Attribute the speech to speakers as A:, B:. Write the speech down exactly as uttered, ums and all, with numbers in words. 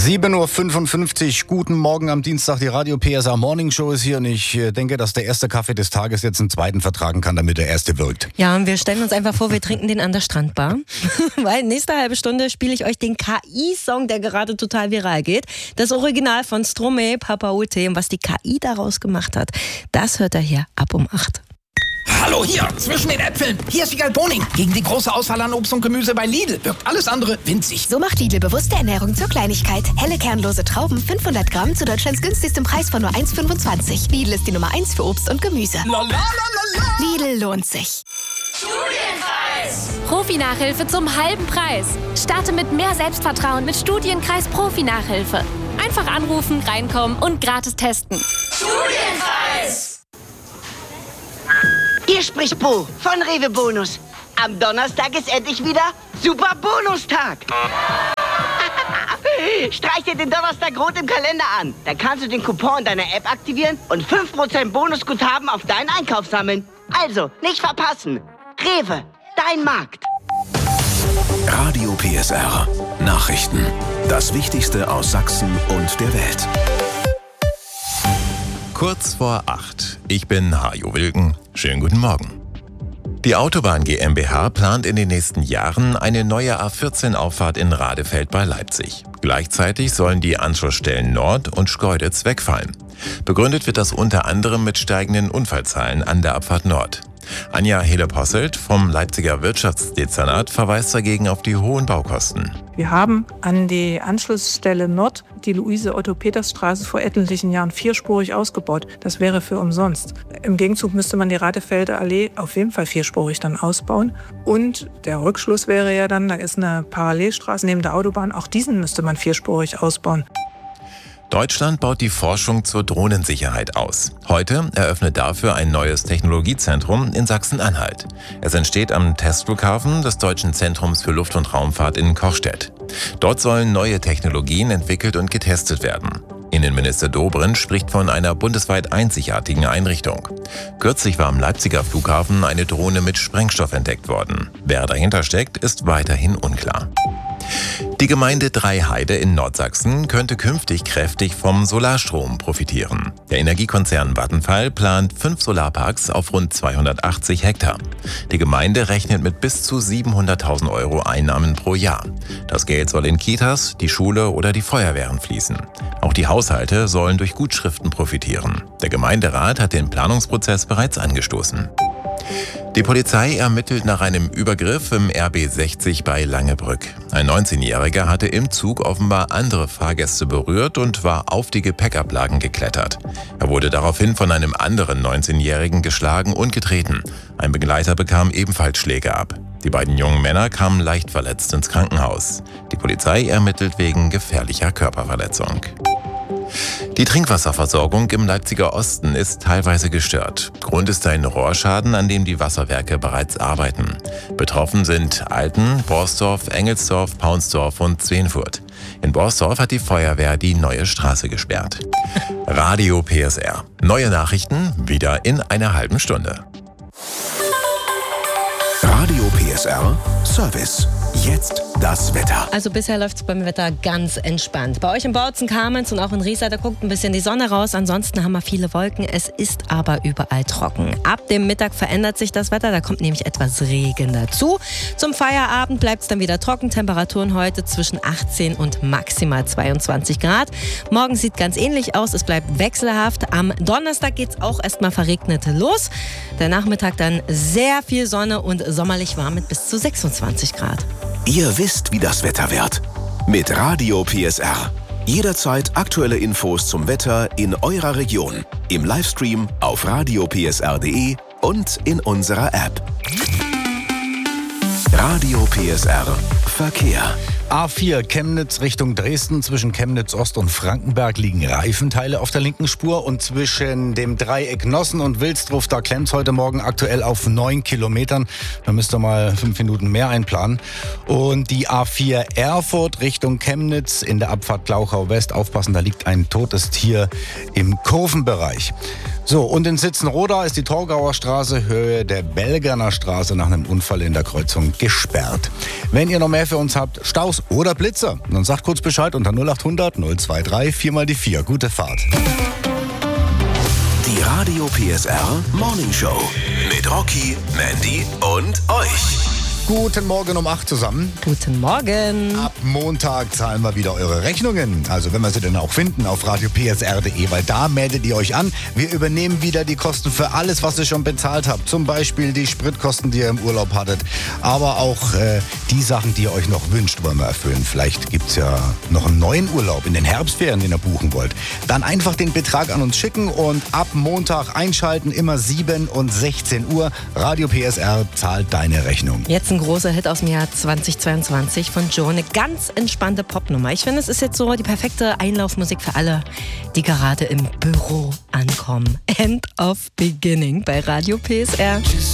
A: sieben Uhr fünfundfünfzig, guten Morgen am Dienstag. Die Radio P S A Morning Show ist hier und ich denke, dass der erste Kaffee des Tages jetzt einen zweiten vertragen kann, damit der erste wirkt.
B: Ja, und wir stellen uns einfach vor, wir trinken den an der Strandbar. Weil nächste halbe Stunde spiele ich euch den K I-Song, der gerade total viral geht. Das Original von Stromae, Papa Ute. Und was die K I daraus gemacht hat, das hört er hier ab um acht.
C: Hallo hier, zwischen den Äpfeln. Hier ist Wiegald Boning. Gegen die große Auswahl an Obst und Gemüse bei Lidl wirkt alles andere winzig.
D: So macht Lidl bewusste Ernährung zur Kleinigkeit. Helle kernlose Trauben, fünfhundert Gramm zu Deutschlands günstigstem Preis von nur eins Komma fünfundzwanzig. Lidl ist die Nummer eins für Obst und Gemüse.
C: La, la, la, la, la.
D: Lidl lohnt sich.
E: Studienkreis. Profi-Nachhilfe zum halben Preis. Starte mit mehr Selbstvertrauen mit Studienkreis Profi-Nachhilfe. Einfach anrufen, reinkommen und gratis testen.
F: Studienkreis. Hier spricht Bo von Rewe Bonus. Am Donnerstag ist endlich wieder Super Bonustag. Streich dir den Donnerstag rot im Kalender an. Da kannst du den Coupon deiner App aktivieren und fünf Prozent Bonusguthaben auf deinen Einkauf sammeln. Also, nicht verpassen. Rewe, dein Markt.
G: Radio P S R. Nachrichten. Das Wichtigste aus Sachsen und der Welt.
H: Kurz vor acht. Ich bin Hajo Wilken. Schönen guten Morgen. Die Autobahn GmbH plant in den nächsten Jahren eine neue A vierzehn Auffahrt in Radefeld bei Leipzig. Gleichzeitig sollen die Anschlussstellen Nord und Schkeuditz wegfallen. Begründet wird das unter anderem mit steigenden Unfallzahlen an der Abfahrt Nord. Anja Hele-Posselt vom Leipziger Wirtschaftsdezernat verweist dagegen auf die hohen Baukosten.
I: Wir haben an die Anschlussstelle Nord die Luise-Otto-Peters-Straße vor etlichen Jahren vierspurig ausgebaut. Das wäre für umsonst. Im Gegenzug müsste man die Radefelder Allee auf jeden Fall vierspurig dann ausbauen. Und der Rückschluss wäre ja dann, da ist eine Parallelstraße neben der Autobahn, auch diesen müsste man vierspurig ausbauen.
H: Deutschland baut die Forschung zur Drohnensicherheit aus. Heute eröffnet dafür ein neues Technologiezentrum in Sachsen-Anhalt. Es entsteht am Testflughafen des Deutschen Zentrums für Luft- und Raumfahrt in Kochstedt. Dort sollen neue Technologien entwickelt und getestet werden. Innenminister Dobrindt spricht von einer bundesweit einzigartigen Einrichtung. Kürzlich war am Leipziger Flughafen eine Drohne mit Sprengstoff entdeckt worden. Wer dahinter steckt, ist weiterhin unklar. Die Gemeinde Dreiheide in Nordsachsen könnte künftig kräftig vom Solarstrom profitieren. Der Energiekonzern Vattenfall plant fünf Solarparks auf rund zweihundertachtzig Hektar. Die Gemeinde rechnet mit bis zu siebenhunderttausend Euro Einnahmen pro Jahr. Das Geld soll in Kitas, die Schule oder die Feuerwehren fließen. Auch die Haushalte sollen durch Gutschriften profitieren. Der Gemeinderat hat den Planungsprozess bereits angestoßen. Die Polizei ermittelt nach einem Übergriff im R B sechzig bei Langebrück. Ein neunzehnjähriger hatte im Zug offenbar andere Fahrgäste berührt und war auf die Gepäckablagen geklettert. Er wurde daraufhin von einem anderen neunzehnjährigen geschlagen und getreten. Ein Begleiter bekam ebenfalls Schläge ab. Die beiden jungen Männer kamen leicht verletzt ins Krankenhaus. Die Polizei ermittelt wegen gefährlicher Körperverletzung. Die Trinkwasserversorgung im Leipziger Osten ist teilweise gestört. Grund ist ein Rohrschaden, an dem die Wasserwerke bereits arbeiten. Betroffen sind Alten, Borsdorf, Engelsdorf, Paunsdorf und Zwenfurt. In Borsdorf hat die Feuerwehr die neue Straße gesperrt. Radio P S R. Neue Nachrichten wieder in einer halben Stunde.
G: Radio P S R Service. Jetzt das Wetter.
B: Also bisher läuft es beim Wetter ganz entspannt. Bei euch in Bautzen, Kamenz und auch in Riesa, da guckt ein bisschen die Sonne raus. Ansonsten haben wir viele Wolken. Es ist aber überall trocken. Ab dem Mittag verändert sich das Wetter. Da kommt nämlich etwas Regen dazu. Zum Feierabend bleibt es dann wieder trocken. Temperaturen heute zwischen achtzehn und maximal zweiundzwanzig Grad. Morgen sieht ganz ähnlich aus. Es bleibt wechselhaft. Am Donnerstag geht es auch erstmal verregnet los. Der Nachmittag dann sehr viel Sonne und sommerlich warm mit bis zu sechsundzwanzig Grad.
G: Ihr wisst, wie das Wetter wird. Mit Radio P S R. Jederzeit aktuelle Infos zum Wetter in eurer Region. Im Livestream auf radio p s r punkt d e und in unserer App. Radio P S R Verkehr.
A: A vier Chemnitz Richtung Dresden. Zwischen Chemnitz Ost und Frankenberg liegen Reifenteile auf der linken Spur. Und zwischen dem Dreieck Nossen und Wilsdruff, da klemmt es heute Morgen aktuell auf neun Kilometern. Da müsst ihr mal fünf Minuten mehr einplanen. Und die A vier Erfurt Richtung Chemnitz in der Abfahrt Glauchau West. Aufpassen, da liegt ein totes Tier im Kurvenbereich. So, und in Sitzenroda ist die Torgauer Straße Höhe der Belgerner Straße nach einem Unfall in der Kreuzung gesperrt. Wenn ihr noch mehr für uns habt, Staus Autos oder Blitzer. Dann sagt kurz Bescheid unter null acht hundert null zwei drei vier mal die vier. Gute Fahrt.
G: Die Radio P S R Morning Show mit Rocky, Mandy und euch.
A: Guten Morgen um acht zusammen.
B: Guten Morgen.
A: Ab Montag zahlen wir wieder eure Rechnungen. Also wenn wir sie denn auch finden auf radio p s r punkt d e, weil da meldet ihr euch an. Wir übernehmen wieder die Kosten für alles, was ihr schon bezahlt habt. Zum Beispiel die Spritkosten, die ihr im Urlaub hattet. Aber auch äh, die Sachen, die ihr euch noch wünscht, wollen wir erfüllen. Vielleicht gibt es ja noch einen neuen Urlaub in den Herbstferien, den ihr buchen wollt. Dann einfach den Betrag an uns schicken und ab Montag einschalten, immer sieben und sechzehn Uhr. Radio P S R zahlt deine Rechnung.
B: Jetzt ein großer Hit aus dem Jahr zweitausendzweiundzwanzig von Joe. Eine ganz entspannte Popnummer. Ich finde, es ist jetzt so die perfekte Einlaufmusik für alle, die gerade im Büro ankommen. End of Beginning bei Radio P S R.